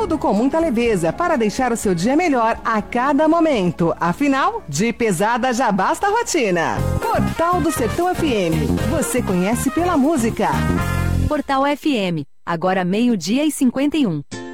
Tudo com muita leveza para deixar o seu dia melhor a cada momento. Afinal, de pesada já basta a rotina. Portal do Sertão FM. Você conhece pela música. Portal FM. Agora 12:51.